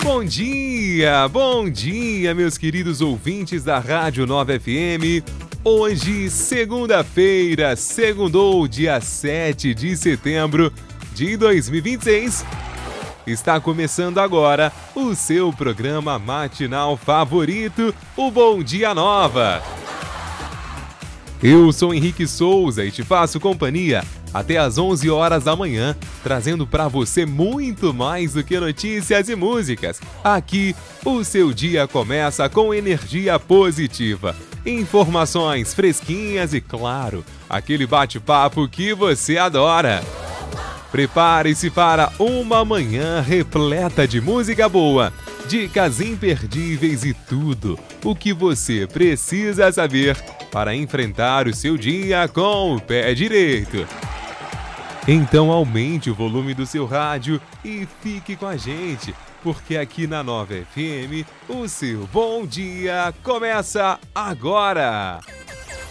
Bom dia, meus queridos ouvintes da Rádio Nova FM. Hoje, segunda-feira, segundou, dia 7 de setembro de 2026. Está começando agora o seu programa matinal favorito, o Bom Dia Nova. Eu sou Henrique Souza e te faço companhia até às 11 horas da manhã, trazendo para você muito mais do que notícias e músicas. Aqui, o seu dia começa com energia positiva, informações fresquinhas e, claro, aquele bate-papo que você adora. Prepare-se para uma manhã repleta de música boa, dicas imperdíveis e tudo o que você precisa saber para enfrentar o seu dia com o pé direito. Então aumente o volume do seu rádio e fique com a gente, porque aqui na Nova FM o seu bom dia começa agora!